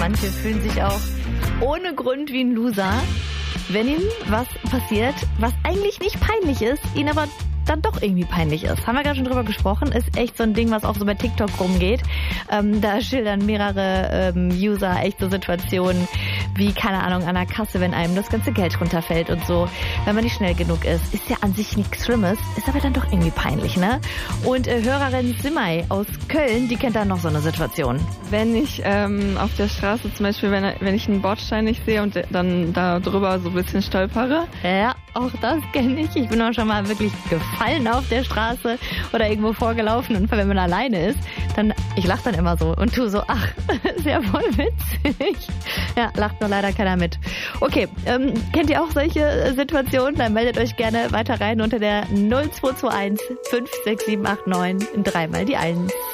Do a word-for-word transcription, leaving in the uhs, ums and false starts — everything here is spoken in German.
manche fühlen sich auch ohne Grund wie ein Loser, wenn ihnen was passiert, was eigentlich nicht peinlich ist, ihnen aber dann doch irgendwie peinlich ist. Haben wir gerade schon drüber gesprochen. Ist echt so ein Ding, was auch so bei TikTok rumgeht. Ähm, da schildern mehrere ähm, User echt so Situationen wie, keine Ahnung, an der Kasse, wenn einem das ganze Geld runterfällt und so. Wenn man nicht schnell genug ist. Ist ja an sich nichts Schlimmes, ist aber dann doch irgendwie peinlich, ne? Und äh, Hörerin Simay aus Köln, die kennt dann noch so eine Situation. Wenn ich ähm, auf der Straße zum Beispiel, wenn, wenn ich einen Bordstein nicht sehe und dann da drüber so ein bisschen stolpere. Ja, auch das kenne ich. Ich bin auch schon mal wirklich gefallen auf der Straße oder irgendwo vorgelaufen. Und wenn man alleine ist, dann, ich lache dann immer so und tu so, ach, ist ja voll witzig. Ja, lacht nur leider keiner mit. Okay, ähm, kennt ihr auch solche Situationen? Dann meldet euch gerne weiter rein unter der null zwei zwei eins fünf sechs sieben acht neun, dreimal die eins.